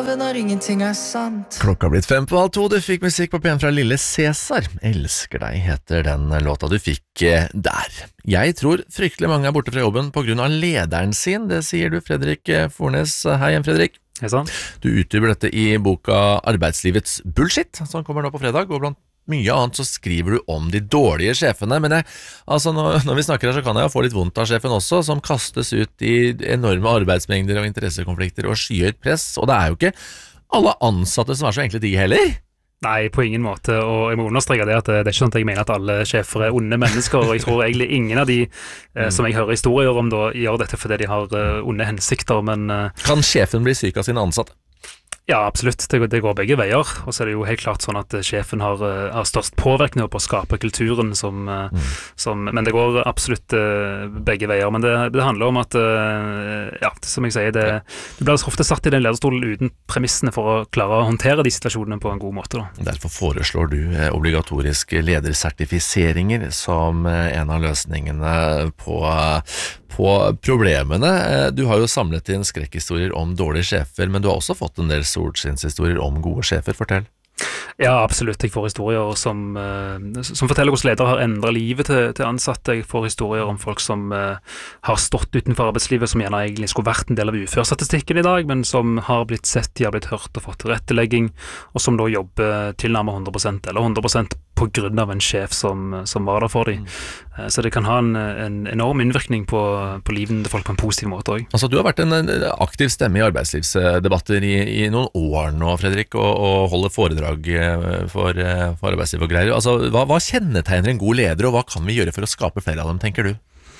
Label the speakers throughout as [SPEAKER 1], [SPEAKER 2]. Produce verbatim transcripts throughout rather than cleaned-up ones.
[SPEAKER 1] sove når ingenting er sant.
[SPEAKER 2] Klokka har blitt fem på halv to, du fikk musikk på P en fra Lille Cæsar. Elsker deg heter den låta du fikk eh, der. Jeg tror fryktelig mange er borte fra jobben på grunn av lederen sin, det sier du Fredrik Fornes. Hei igjen Fredrik.
[SPEAKER 3] Hei sann.
[SPEAKER 2] Du utdyper dette i boka Arbeidslivets bullshit, som kommer nå på fredag, og blant mye annet så skriver du om de dårlige sjefene, men jeg, altså når, når vi snakker her så kan jeg jo få litt vondt av sjefen også, som kastes ut i enorme arbeidsmengder og interessekonflikter og skyhøyt press, og det er jo ikke alle ansatte som er så enkle de heller.
[SPEAKER 3] Nei, på ingen måte, og jeg må understreke det at det, det er ikke sånn at jeg mener at alle sjefer er onde mennesker, og jeg tror egentlig ingen av de eh, som jeg hører historier om da, gjør dette fordi de har uh, onde hensikter, men... Uh,
[SPEAKER 2] kan sjefen bli syk av sine ansatte?
[SPEAKER 3] Ja, absolutt. Det går, det går begge veier, og så er det jo helt klart sånn at sjefen har, har størst påvirkning på å skape kulturen, som, mm. som, men det går absolutt uh, begge veier. Men det, det handler om at, uh, ja, som jeg sier, det, det blir ofte satt i den lederstolen uten premissene for å klare å håndtere de situasjonene på en god måte. Da.
[SPEAKER 2] Derfor foreslår du eh, obligatoriske ledersertifiseringer som eh, en av løsningene på eh, på problemene. Du har jo samlet inn skrekkhistorier om dårlige sjefer, men du har også fått en del solskinnshistorier om gode sjefer. Fortell.
[SPEAKER 3] Ja, absolutt. Jeg får historier som, som forteller hvordan ledere har endret livet til, til ansatte. Jeg får historier om folk som uh, har stått utenfor arbeidslivet, som gjerne egentlig skulle vært en del av uførstatistikken i dag, men som har blitt sett, de har blitt hørt og fått tilrettelegging, og som da jobber tilnærmet hundre prosent eller hundre prosent på grunn av en sjef som, som var der for dem. Mm. Så det kan ha en, en enorm innvirkning på, på livet til folk på en positiv måte også.
[SPEAKER 2] Altså, du har vært en aktiv stemme i arbeidslivsdebatter i, i noen år nå, Fredrik, og, og holder foredrag for, for arbeidsliv og greier. Altså, hva, hva kjennetegner en god leder, og hva kan vi gjøre for å skape flere av dem, tenker du?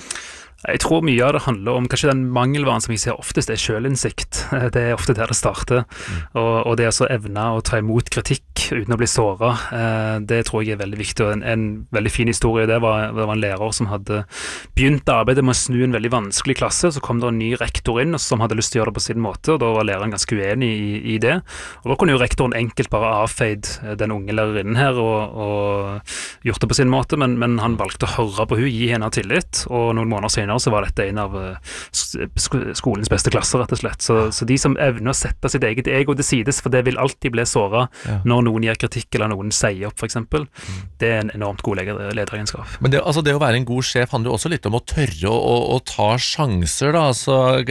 [SPEAKER 3] Jeg tror mye av det handler om kanskje den mangelvaren som jeg ser oftest er selvinnsikt. Det er ofte der det starter. Mm. Og, og det å evne å ta imot kritikk uten å bli såret, det tror jeg er veldig viktig. Og en, en veldig fin historie det var, det var en lærer som hadde begynt arbeidet med å snu en veldig vanskelig klasse. Så kom det en ny rektor inn som hadde lyst til å gjøre det på sin måte, og da var læreren ganske uenig i, i det. Og da kunne jo rektoren enkelt bare avfeid den unge lærerinnen her og, og gjort det på sin måte, men, men han valgte å høre på hun, gi henne tillit, og noen måneder senere så var dette en av skolens beste klasser, rett og slett. Så, så de som evner å sette sitt eget ego til sides, for det vil alltid bli såret ja. Når noen gir kritikk eller noen sier opp, for eksempel, mm. det er en enormt god lederegenskap. Men
[SPEAKER 2] det, altså det å være en god sjef handler jo også litt om å tørre å, å, å ta sjanser, da. Altså,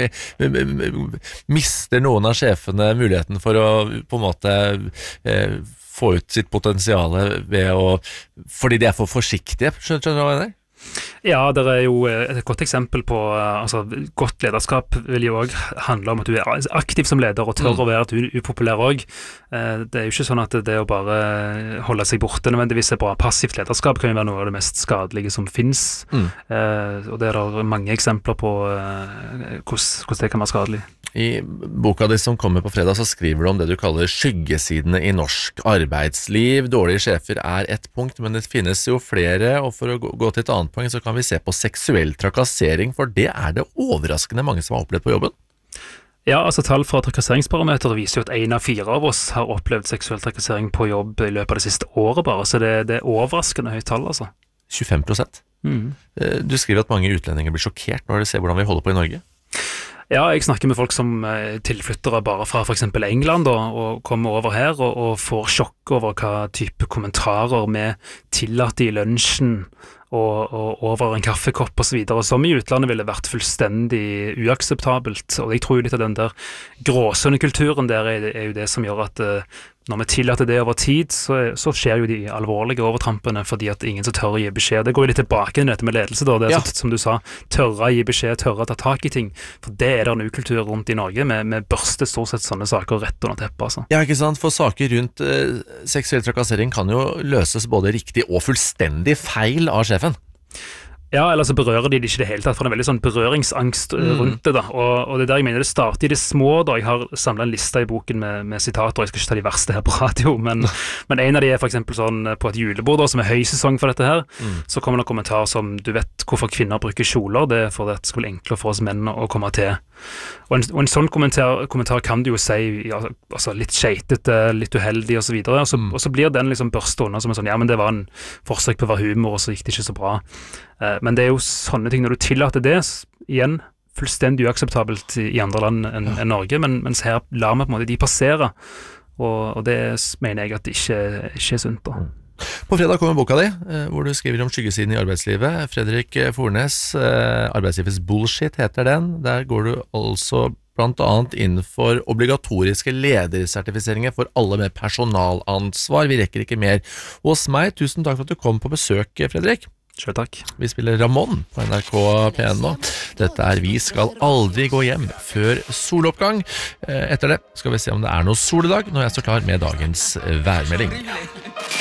[SPEAKER 2] mister noen av sjefene muligheten for å på en måte eh, få ut sitt potensiale ved å, fordi de er for forsiktige, skjønner du hva jeg mener?
[SPEAKER 3] Ja, det er jo et godt eksempel på altså, godt lederskap vil jo også handle om at du er aktiv som leder og tør mm. å være at du er upopulær også. Det er jo ikke sånn at det å bare holde seg borte nødvendigvis er bra. Passivt lederskap kan jo være noe av det mest skadelige som finnes, mm. og det er det mange eksempler på hvordan, hvordan det kan være skadelig.
[SPEAKER 2] I boka di som kommer på fredag så skriver du om det du kaller skyggesidene i norsk arbeidsliv. Dårlige sjefer er ett punkt, men det finnes jo flere, og for å gå til et annet poeng så kan vi se på seksuell trakassering, for det er det overraskende mange som har opplevd på jobben.
[SPEAKER 3] Ja, altså tall fra trakasseringsbarometeret viser jo at en av fire av oss har opplevd seksuell trakassering på jobb i løpet av det siste året bare, så det, det er overraskende høyt tall, altså.
[SPEAKER 2] tjuefem prosent. Mm. Du skriver at mange utlendinger blir sjokkert når de ser hvordan vi holder på i Norge.
[SPEAKER 3] Ja, jeg snakker med folk som tilflyttere bare fra for eksempel England da, og kommer over her og, og får sjokk over hva type kommentarer vi tillater i lunsjen og, og over en kaffekopp og så videre, som i utlandet ville vært fullstendig uakseptabelt. Og jeg tror jo litt av den der gråsønnekulturen der er, er jo det som gjør at når vi tillater det over tid, så, så skjer jo de alvorlige overtrampene fordi at ingen så tør å gi beskjed. Det går jo litt tilbake til dette med ledelse da, det er ja. så, som du sa, tørre å gi beskjed, tørre å ta tak i ting, for det er det en ukultur rundt i Norge, med, med børste stort sett sånne saker rett under teppet, altså.
[SPEAKER 2] Ja, ikke sant, for saker rundt eh, seksuell trakassering kan jo løses både riktig og fullstendig feil av sjefen.
[SPEAKER 3] Ja, eller så berører de det ikke det hele tatt, for det er veldig sånn berøringsangst mm. rundt det da, og, og det der jeg mener det starter i det små da, jeg har samlet en liste i boken med, med sitater, jeg skal ikke ta de verste her på radio, men, men en av de er for eksempel sånn på et julebord da, som er høysesong for dette her, mm. så kommer det en kommentar som, du vet hvorfor kvinner bruker kjoler, det er for at det skal bli enklere for oss menn å komme til. Og en, og en sånn kommentar, kommentar kan du jo si ja, altså litt skjeitete, litt uheldig og så videre, og så, mm. og så blir den liksom børst under som en sånn, ja, men det var en forsøk på å være humor, og så gikk det ikke så bra. Men det er jo sånne ting, når du tillater det, igjen, fullstendig uakseptabelt i, i andre land enn enn Norge, men, mens her lar vi på en måte de passere, og, og det mener jeg at det ikke, ikke er sunt da.
[SPEAKER 2] På fredag kommer boka di, eh, hvor du skriver om skyggesiden i arbeidslivet. Fredrik Fornes, eh, Arbeidslivets bullshit heter den. Der går du altså blant annet inn for obligatoriske ledersertifiseringer for alle med personalansvar. Vi rekker ikke mer hos meg. Tusen takk for at du kom på besøk, Fredrik.
[SPEAKER 3] Selv takk.
[SPEAKER 2] Vi spiller Ramón på N R K P N nå. Dette er Vi skal aldri gå hjem før soloppgang. Eh, Etter det skal vi se om det er noe soledag når jeg står klar med dagens værmelding.